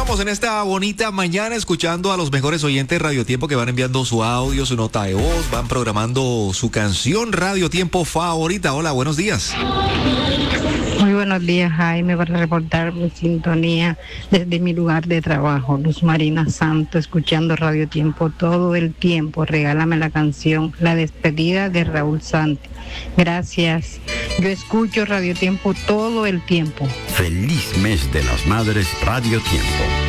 Continuamos en esta bonita mañana escuchando a los mejores oyentes Radio Tiempo que van enviando su audio, su nota de voz, van programando su canción Radio Tiempo favorita. Hola, buenos días. Muy buenos días, Jaime, para reportar mi sintonía desde mi lugar de trabajo, Luz Marina Santo, escuchando Radio Tiempo todo el tiempo. Regálame la canción La Despedida de Raúl Santi. Gracias. Yo escucho Radio Tiempo todo el tiempo. Feliz mes de las madres, Radio Tiempo.